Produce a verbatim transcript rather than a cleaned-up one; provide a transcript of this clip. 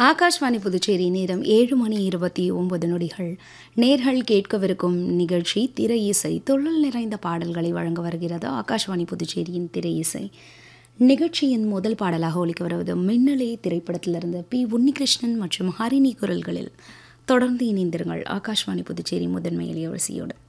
ஆகாஷ்வாணி புதுச்சேரி நேரம் ஏழு மணி இருபத்தி ஒன்பது நொடிகள். நேர்கள் கேட்கவிருக்கும் நிகழ்ச்சி திரை இசை. தொழில் நிறைந்த பாடல்களை வழங்க வருகிறது ஆகாஷ்வாணி புதுச்சேரியின் திரை இசை. நிகழ்ச்சியின் முதல் பாடலாக ஒலிக்க வருவது மின்னலே திரைப்படத்திலிருந்து பி உன்னிகிருஷ்ணன் மற்றும் ஹரிணி குரல்களில். தொடர்ந்து இணைந்திருங்கள் ஆகாஷ்வாணி புதுச்சேரி முதன்மை இளையவரிசையோடு.